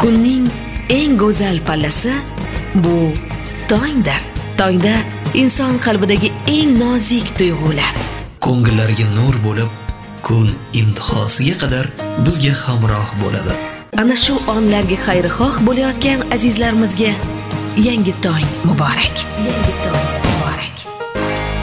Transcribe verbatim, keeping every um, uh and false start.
Kunning eng go'zal pallasi bu tongdir. Tongda inson qalbidagi eng nozik tuyg'ular ko'ngillariga nur bo'lib, kun intihosiga qadar bizga hamroh bo'ladi. Ana shu onlarga xayrixoh bo'layotgan azizlarimizga yangi tong muborak. Yangi tong